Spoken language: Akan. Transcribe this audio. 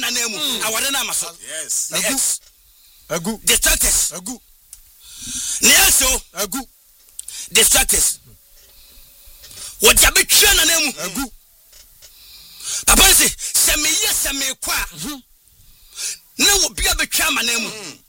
na nemu awade na maso yes agu distractors agu neso agu distractors what ya betwa na nemu agu papa se me kwa na wo bia betwa ma nemu